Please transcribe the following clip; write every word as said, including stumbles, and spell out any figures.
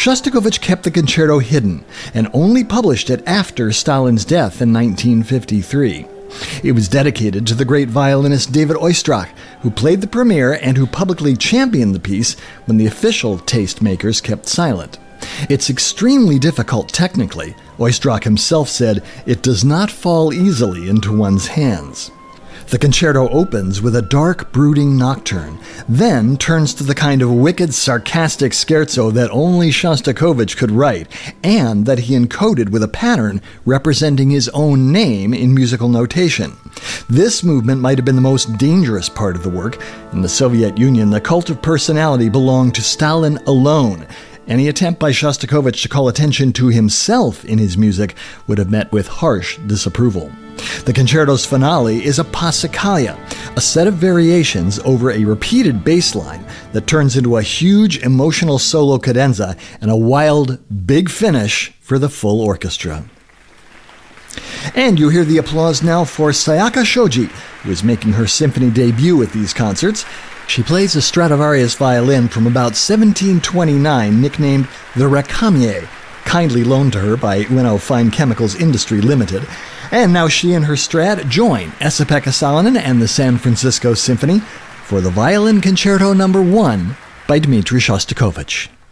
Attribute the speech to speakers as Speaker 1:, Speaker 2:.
Speaker 1: Shostakovich kept the concerto hidden and only published it after Stalin's death in nineteen fifty-three. It was dedicated to the great violinist David Oistrakh, who played the premiere and who publicly championed the piece when the official tastemakers kept silent. It's extremely difficult technically. Oistrakh himself said, "It does not fall easily into one's hands." The concerto opens with a dark, brooding nocturne, then turns to the kind of wicked, sarcastic scherzo that only Shostakovich could write, and that he encoded with a pattern representing his own name in musical notation. This movement might have been the most dangerous part of the work. In the Soviet Union, the cult of personality belonged to Stalin alone. Any attempt by Shostakovich to call attention to himself in his music would have met with harsh disapproval. The concerto's finale is a passacaglia, a set of variations over a repeated bass line that turns into a huge emotional solo cadenza and a wild, big finish for the full orchestra. And you hear the applause now for Sayaka Shoji, who is making her symphony debut at these concerts. She plays a Stradivarius violin from about seventeen twenty-nine, nicknamed the Recamier, kindly loaned to her by Ueno Fine Chemicals Industry Limited. And now she and her Strad join Esa-Pekka Salonen and the San Francisco Symphony for the Violin Concerto Number one by Dmitri Shostakovich.